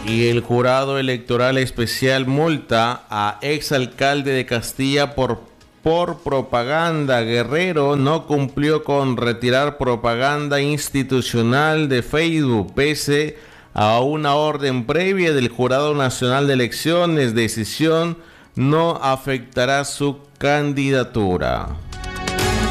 Y el jurado electoral especial multa a exalcalde de Castilla por propaganda. Guerrero no cumplió con retirar propaganda institucional de Facebook pese a una orden previa del Jurado Nacional de Elecciones. Decisión no afectará su candidatura.